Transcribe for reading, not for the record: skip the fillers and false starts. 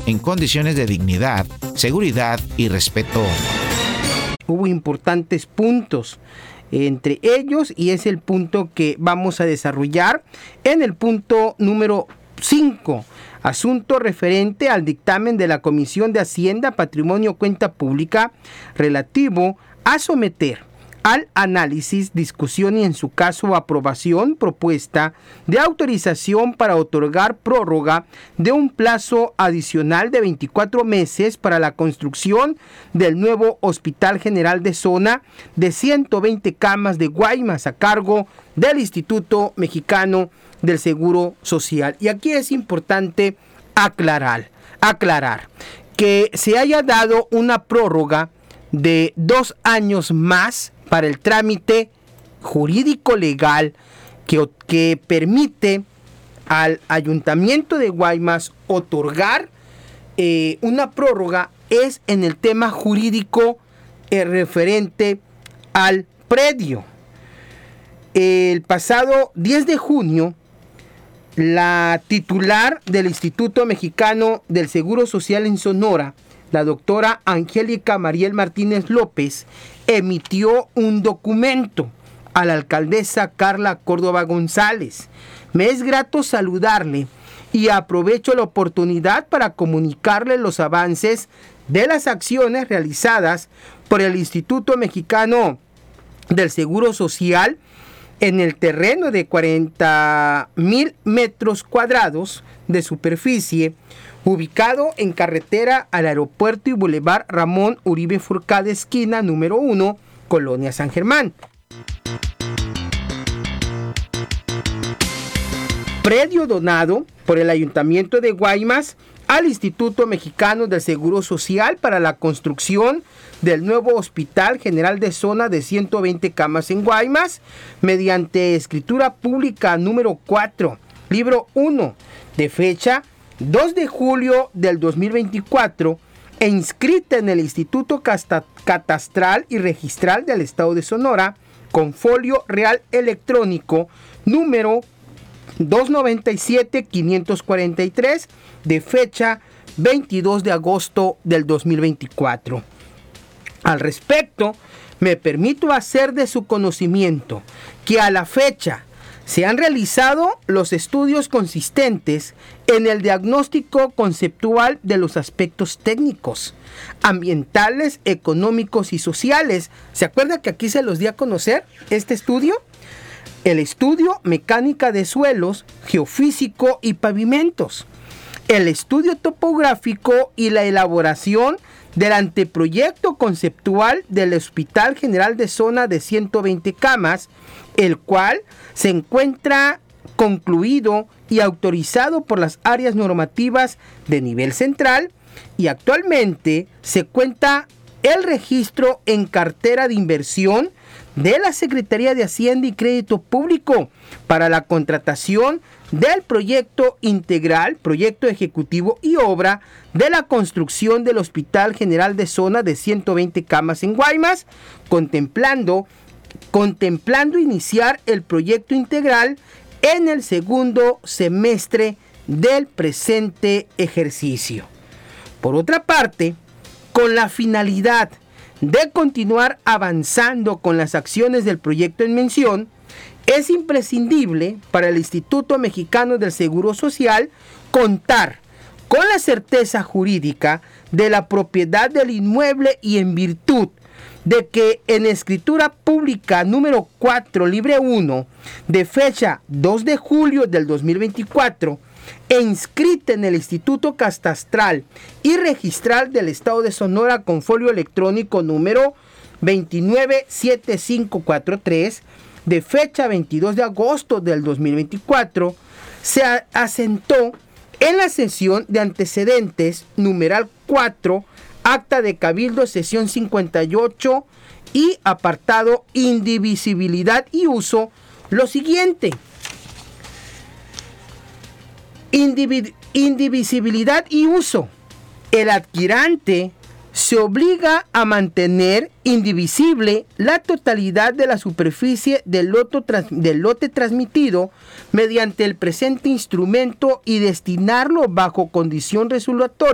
en condiciones de dignidad, seguridad y respeto. Hubo importantes puntos entre ellos y es el punto que vamos a desarrollar en el punto número 5. Asunto referente al dictamen de la Comisión de Hacienda, Patrimonio, Cuenta Pública relativo a someter al análisis, discusión y en su caso aprobación propuesta de autorización para otorgar prórroga de un plazo adicional de 24 meses para la construcción del nuevo Hospital General de Zona de 120 camas de Guaymas a cargo del Instituto Mexicano del Seguro Social. Y aquí es importante aclarar que se haya dado una prórroga de 2 años más para el trámite jurídico legal que permite al Ayuntamiento de Guaymas otorgar una prórroga es en el tema jurídico referente al predio. El pasado 10 de junio, la titular del Instituto Mexicano del Seguro Social en Sonora, la doctora Angélica Mariel Martínez López, emitió un documento a la alcaldesa Carla Córdoba González. Me es grato saludarle y aprovecho la oportunidad para comunicarle los avances de las acciones realizadas por el Instituto Mexicano del Seguro Social en el terreno de 40,000 metros cuadrados de superficie, ubicado en carretera al aeropuerto y Boulevard Ramón Uribe Forcade, esquina número 1, Colonia San Germán. Predio donado por el Ayuntamiento de Guaymas al Instituto Mexicano del Seguro Social para la construcción del nuevo Hospital General de Zona de 120 camas en Guaymas, mediante escritura pública número 4, libro 1, de fecha 2 de julio del 2024, e inscrita en el Instituto Catastral y Registral del Estado de Sonora, con folio real electrónico número 297-543, de fecha 22 de agosto del 2024. Al respecto, me permito hacer de su conocimiento que a la fecha se han realizado los estudios consistentes en el diagnóstico conceptual de los aspectos técnicos, ambientales, económicos y sociales. ¿Se acuerda que aquí se los di a conocer este estudio? El estudio mecánica de suelos, geofísico y pavimentos, el estudio topográfico y la elaboración del anteproyecto conceptual del Hospital General de Zona de 120 camas, el cual se encuentra concluido y autorizado por las áreas normativas de nivel central, y actualmente se cuenta el registro en cartera de inversión de la Secretaría de Hacienda y Crédito Público para la contratación del proyecto integral, proyecto ejecutivo y obra de la construcción del Hospital General de Zona de 120 camas en Guaymas, contemplando iniciar el proyecto integral en el segundo semestre del presente ejercicio. Por otra parte, con la finalidad de continuar avanzando con las acciones del proyecto en mención, es imprescindible para el Instituto Mexicano del Seguro Social contar con la certeza jurídica de la propiedad del inmueble y en virtud de que en escritura pública número 4, libre 1, de fecha 2 de julio del 2024, e inscrita en el Instituto Catastral y Registral del Estado de Sonora con folio electrónico número 297543, de fecha 22 de agosto del 2024, se asentó en la sesión de antecedentes, numeral 4, acta de cabildo, sesión 58 y apartado indivisibilidad y uso, lo siguiente. Indivisibilidad y uso. El adquirente se obliga a mantener indivisible la totalidad de la superficie del lote transmitido mediante el presente instrumento y destinarlo bajo condición resolutoria